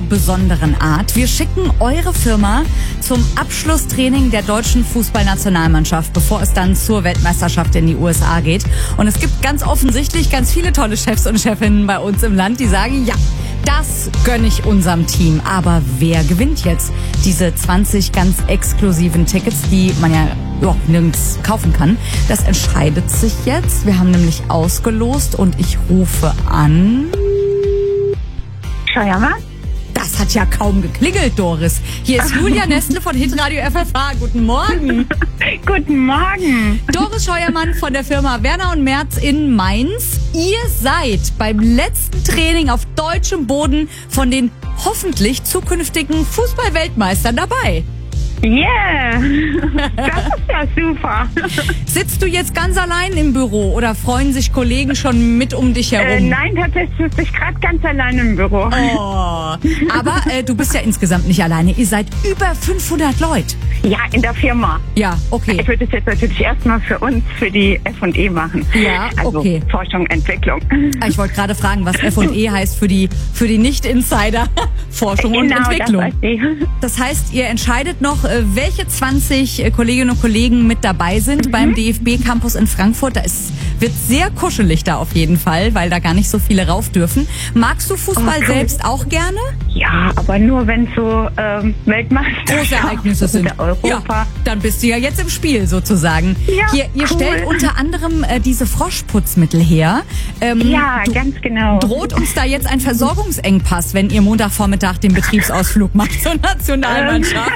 besonderen Art. Wir schicken eure Firma zum Abschlusstraining der deutschen Fußballnationalmannschaft, bevor es dann zur Weltmeisterschaft in die USA geht. Und es gibt ganz offensichtlich ganz viele tolle Chefs und Chefinnen bei uns im Land, die sagen, ja, das gönne ich unserem Team. Aber wer gewinnt jetzt diese 20 ganz exklusiven Tickets, die man ja nirgends kaufen kann? Das entscheidet sich jetzt. Wir haben nämlich ausgelost und ich rufe an. Scheuermann? Das hat ja kaum geklingelt, Doris. Hier ist Julia Nestle von Hitradio FFH. Guten Morgen. Guten Morgen. Doris Scheuermann von der Firma Werner und Merz in Mainz. Ihr seid beim letzten Training auf deutschem Boden von den hoffentlich zukünftigen Fußball-Weltmeistern dabei. Yeah, das ist ja super. Sitzt du jetzt ganz allein im Büro oder freuen sich Kollegen schon mit um dich herum? Nein, tatsächlich sitze ich gerade ganz allein im Büro. Oh, aber du bist ja insgesamt nicht alleine. Ihr seid über 500 Leute. Ja, in der Firma. Ja, okay. Ich würde es jetzt natürlich erstmal für uns, für die F&E machen. Ja, also okay. Forschung, Entwicklung. Ich wollte gerade fragen, was F&E heißt für die Nicht-Insider. Forschung und Entwicklung. Das weiß ich. Das heißt, ihr entscheidet noch, welche 20 Kolleginnen und Kollegen mit dabei sind beim DFB-Campus in Frankfurt. Wird sehr kuschelig da auf jeden Fall, weil da gar nicht so viele rauf dürfen. Magst du Fußball selbst auch gerne? Ja, aber nur wenn so Großereignisse sind. Europa. Ja, dann bist du ja jetzt im Spiel sozusagen. Ja, Ihr stellt unter anderem diese Froschputzmittel her. Ja, ganz genau. Droht uns da jetzt ein Versorgungsengpass, wenn ihr Montagvormittag den Betriebsausflug macht zur Nationalmannschaft?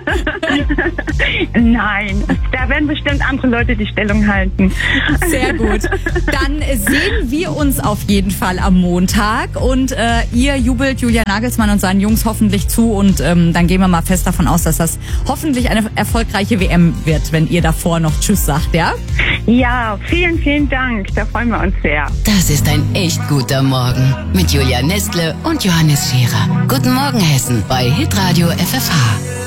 Nein, da werden bestimmt andere Leute die Stellung halten. Sehr gut. Dann sehen wir uns auf jeden Fall am Montag und ihr jubelt Julian Nagelsmann und seinen Jungs hoffentlich zu und dann gehen wir mal fest davon aus, dass das hoffentlich eine erfolgreiche WM wird, wenn ihr davor noch Tschüss sagt, ja? Ja, vielen, vielen Dank. Da freuen wir uns sehr. Das ist ein echt guter Morgen mit Julia Nestle und Johannes Scherer. Guten Morgen, Hessen bei Hitradio FFH.